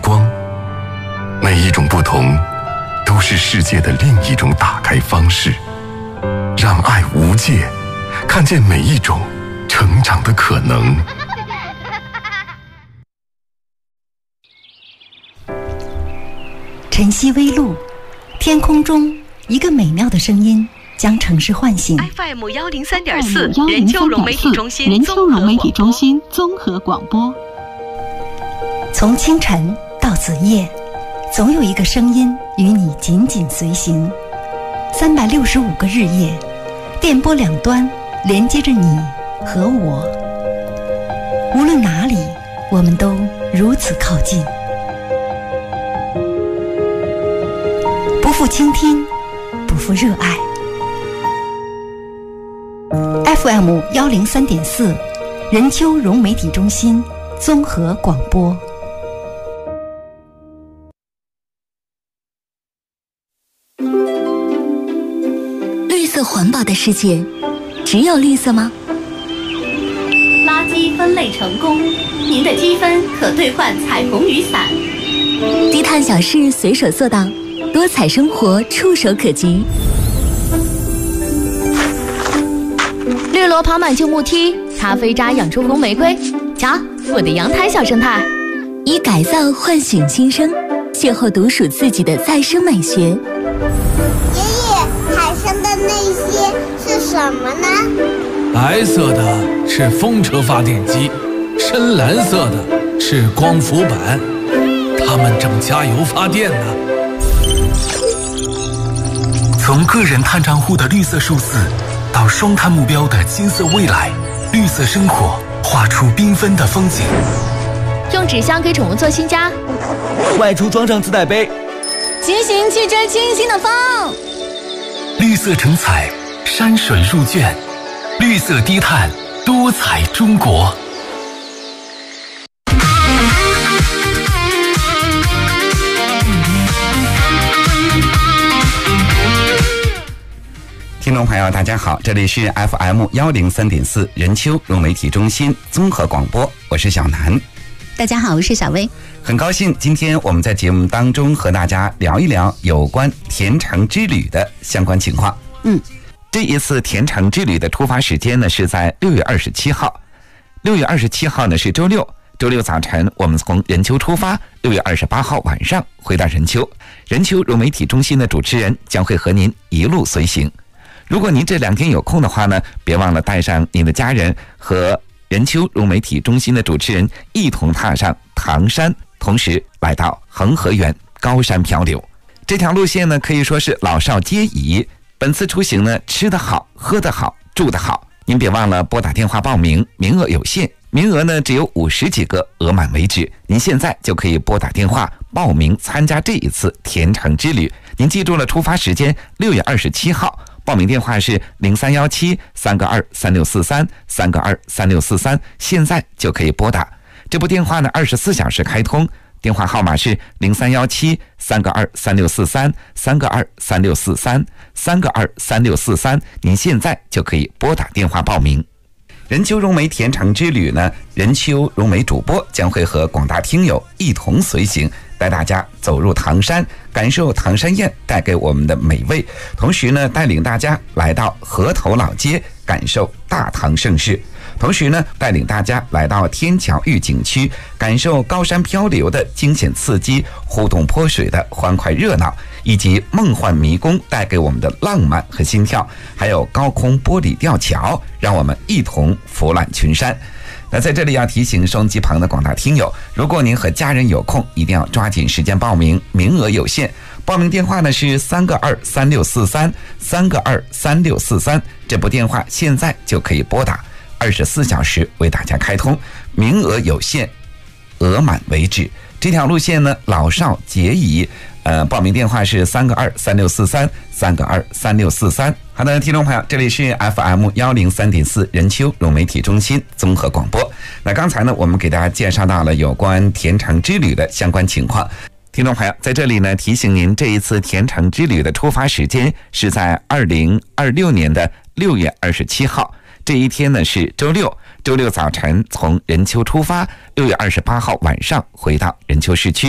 光。每一种不同，都是世界的另一种打开方式。让爱无界，看见每一种成长的可能。 晨曦微露，天空中一个美妙的声音将城市唤醒。 FM 103.4人丘融媒体中心综合广播。 从清晨到子夜，总有一个声音与你紧紧随行。365个日夜，电波两端连接着你和我。无论哪里，我们都如此靠近。不负倾听，不负热爱。FM 103.4人丘融媒体中心综合广播。 绿色环保的世界，只有绿色吗？ 垃圾分类成功，您的积分可兑换彩虹雨伞。 低碳小事随手做到，多彩生活触手可及。 绿萝爬满旧木梯，咖啡渣养出红玫瑰。瞧，我的阳台小生态。 以改造唤醒新生，邂逅独属自己的再生美学。 爷爷，海上的那些是什么呢？ 白色的是风车发电机，深蓝色的是光伏板，它们正加油发电呢。 从个人碳账户的绿色数字，到双碳目标的金色未来，绿色生活画出缤纷的风景。 用纸箱给宠物做新家， 外出装上自带杯， 骑行去追清新的风。 绿色成彩，山水入卷，绿色低碳，多彩中国。 听众朋友大家好，这里是 FM 103.4人丘融媒体中心综合广播，我是小南。 大家好，我是小薇。 很高兴今天我们在节目当中和大家聊一聊有关甜橙之旅的相关情况。这一次甜橙之旅的出发时间呢是在6月27号。6月27号呢是周六，周六早晨我们从人丘出发，6月28号晚上回到人丘。人丘融媒体中心的主持人将会和您一路随行。如果您这2天有空的话呢，别忘了带上您的家人和人丘融媒体中心的主持人一同踏上唐山，同时来到恒河园高山漂流。这条路线呢可以说是老少皆宜。本次出行呢，吃得好，喝得好，住得好。您别忘了拨打电话报名，名额有限，名额呢只有50几个，额满为止。您现在就可以拨打电话报名参加这一次甜橙之旅。您记住了出发时间6月27号。报名电话是0317-322-3643，322-3643，现在就可以拨打。这部电话呢24小时开通，电话号码是0317-322-3643，322-3643，322-3643，您现在就可以拨打电话报名。人丘融媒甜橙之旅呢，人丘融媒主播将会和广大听友一同随行，带大家走入唐山，感受唐山宴带给我们的美味，同时呢，带领大家来到河头老街，感受大唐盛世，同时呢，带领大家来到天桥峪景区，感受高山漂流的惊险刺激，互动泼水的欢快热闹，以及梦幻迷宫带给我们的浪漫和心跳，还有高空玻璃吊桥，让我们一同俯览群山。那在这里要提醒收音机旁的广大听友，如果您和家人有空，一定要抓紧时间报名，名额有限。报名电话呢是322-3643，322-3643，这部电话现在就可以拨打，24小时为大家开通，名额有限，额满为止。这条路线呢，老少皆宜。报名电话是322-3643，322-3643。好的，听众朋友，这里是 FM 103.4人丘融媒体中心综合广播。那刚才呢，我们给大家介绍到了有关甜橙之旅的相关情况。听众朋友，在这里呢，提醒您，这一次甜橙之旅的出发时间是在2026年的6月27号。这一天呢是周六，周六早晨从人丘出发，6月28号晚上回到人丘市区。